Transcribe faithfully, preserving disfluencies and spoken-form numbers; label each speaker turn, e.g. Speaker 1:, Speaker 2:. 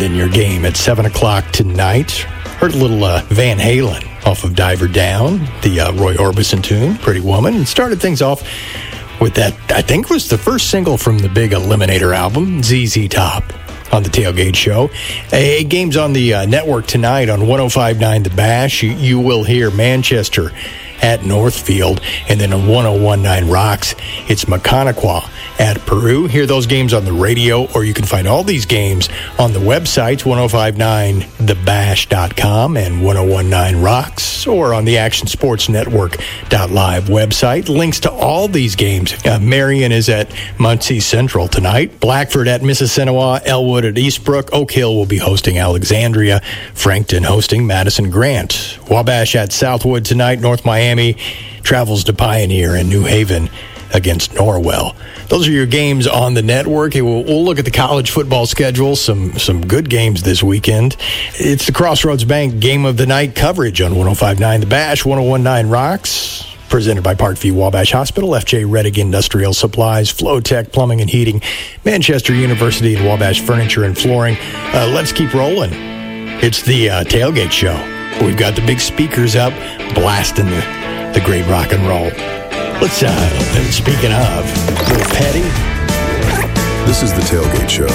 Speaker 1: in your game at seven o'clock tonight. Heard a little uh, Van Halen off of Diver Down, the uh, Roy Orbison tune, Pretty Woman, and started things off with that, I think was the first single from the big Eliminator album, Z Z Top, on the Tailgate Show. Hey, games on the uh, network tonight on one oh five point nine The Bash. You, you will hear Manchester at Northfield, and then on one oh one point nine Rocks, it's Maconaquah at Peru. Hear those games on the radio, or you can find all these games on the websites, ten fifty-nine the bash dot com and ten nineteen Rocks, or on the action sports network dot live website. Links to all these games. Uh, Marion is at Muncie Central tonight. Blackford at Mississinewa, Elwood at Eastbrook. Oak Hill will be hosting Alexandria. Frankton hosting Madison Grant. Wabash at Southwood tonight. North Miami travels to Pioneer, and New Haven against Norwell. Those are your games on the network. We'll, we'll look at the college football schedule. Some some good games this weekend. It's the Crossroads Bank Game of the Night coverage on ten fifty-nine The Bash, ten nineteen Rocks. Presented by Parkview Wabash Hospital, F J Reddick Industrial Supplies, Flowtech Plumbing and Heating, Manchester University, and Wabash Furniture and Flooring. Uh, let's keep rolling. It's the uh, Tailgate Show. We've got the big speakers up, blasting the, the great rock and roll. Let's, uh, speaking of, a little petty.
Speaker 2: This is the Tailgate Show.